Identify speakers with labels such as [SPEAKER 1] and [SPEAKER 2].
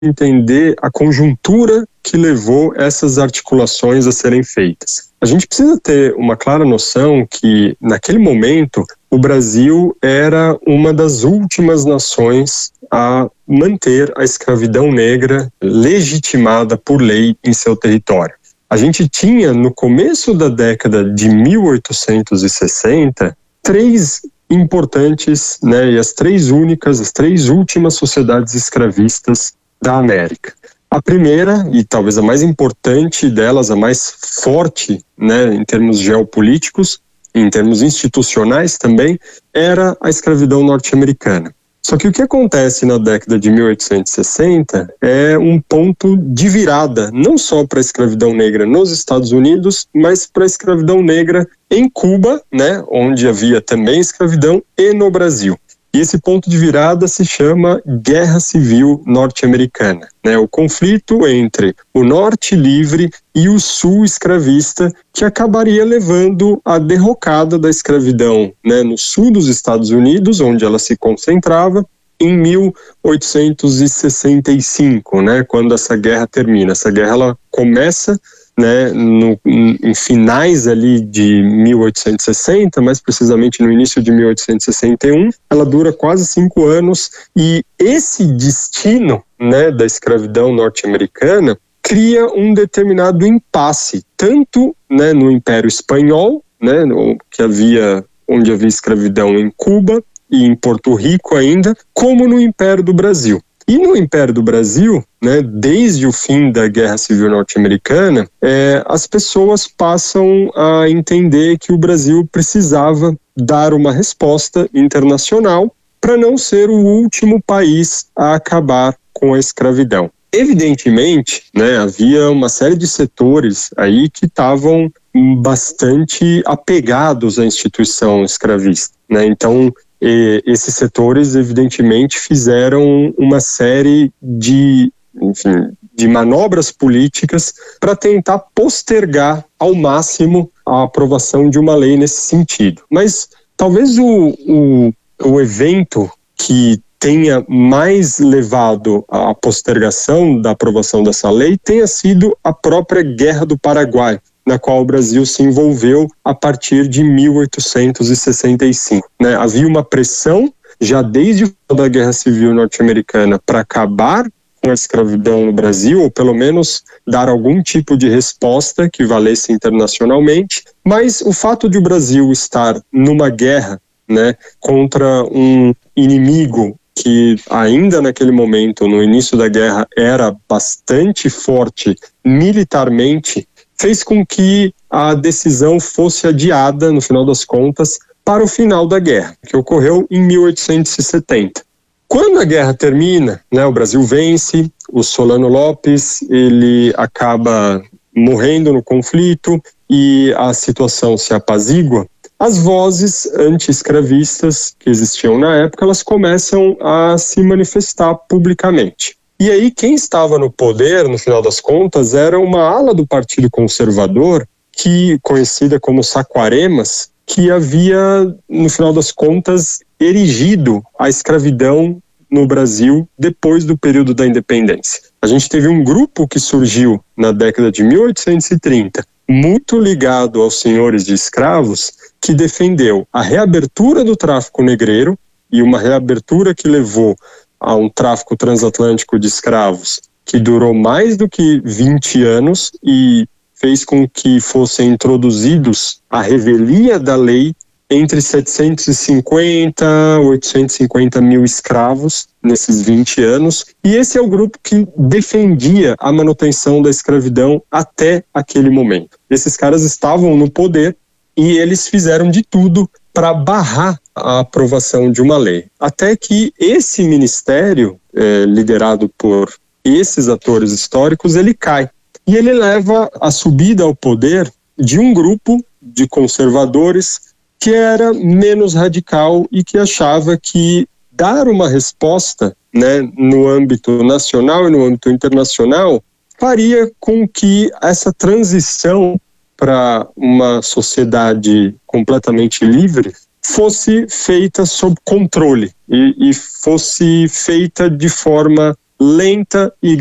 [SPEAKER 1] entender a conjuntura que levou essas articulações a serem feitas. A gente precisa ter uma clara noção que, naquele momento, o Brasil era uma das últimas nações a manter a escravidão negra legitimada por lei em seu território. A gente tinha, no começo da década de 1860, três importantes, e as três últimas sociedades escravistas da América. A primeira, e talvez a mais importante delas, a mais forte, em termos geopolíticos, em termos institucionais também, era a escravidão norte-americana. Só que o que acontece na década de 1860 é um ponto de virada, não só para a escravidão negra nos Estados Unidos, mas para a escravidão negra em Cuba, onde havia também escravidão, e no Brasil. E esse ponto de virada se chama Guerra Civil Norte-Americana, o conflito entre o Norte livre e o Sul escravista, que acabaria levando à derrocada da escravidão no sul dos Estados Unidos, onde ela se concentrava, em 1865, quando essa guerra termina. Essa guerra ela começa em finais ali de 1860, mais precisamente no início de 1861, ela dura quase 5 anos, e esse destino da escravidão norte-americana cria um determinado impasse, tanto no Império Espanhol, onde havia escravidão em Cuba e em Porto Rico ainda, como no Império do Brasil. E no Império do Brasil, desde o fim da Guerra Civil Norte-Americana, as pessoas passam a entender que o Brasil precisava dar uma resposta internacional para não ser o último país a acabar com a escravidão. Evidentemente, havia uma série de setores aí que estavam bastante apegados à instituição escravista, Então, esses setores, evidentemente, fizeram uma série de manobras políticas para tentar postergar ao máximo a aprovação de uma lei nesse sentido. Mas talvez o evento que tenha mais levado à postergação da aprovação dessa lei tenha sido a própria Guerra do Paraguai, na qual o Brasil se envolveu a partir de 1865. Havia uma pressão, já desde o final da Guerra Civil Norte-Americana, para acabar com a escravidão no Brasil, ou pelo menos dar algum tipo de resposta que valesse internacionalmente, mas o fato de o Brasil estar numa guerra contra um inimigo que ainda naquele momento, no início da guerra, era bastante forte militarmente, fez com que a decisão fosse adiada, no final das contas, para o final da guerra, que ocorreu em 1870. Quando a guerra termina, o Brasil vence, o Solano Lopes ele acaba morrendo no conflito e a situação se apazigua, as vozes anti-escravistas que existiam na época, elas começam a se manifestar publicamente. E aí quem estava no poder, no final das contas, era uma ala do Partido Conservador, conhecida como Saquaremas, que havia, no final das contas, erigido a escravidão no Brasil depois do período da independência. A gente teve um grupo que surgiu na década de 1830, muito ligado aos senhores de escravos, que defendeu a reabertura do tráfico negreiro, e uma reabertura que levou a um tráfico transatlântico de escravos que durou mais do que 20 anos e fez com que fossem introduzidos a revelia da lei entre 750 e 850 mil escravos nesses 20 anos. E esse é o grupo que defendia a manutenção da escravidão até aquele momento. Esses caras estavam no poder e eles fizeram de tudo para barrar a aprovação de uma lei. Até que esse ministério, liderado por esses atores históricos, ele cai. E ele leva a subida ao poder de um grupo de conservadores que era menos radical e que achava que dar uma resposta no âmbito nacional e no âmbito internacional faria com que essa transição para uma sociedade completamente livre fosse feita sob controle e fosse feita de forma lenta e